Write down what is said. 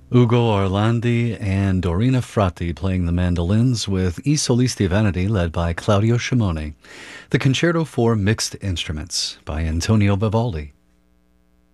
Ugo Orlandi and Dorina Frati playing the mandolins with I Solisti Vanity led by Claudio Scimone. The Concerto for Mixed Instruments by Antonio Vivaldi.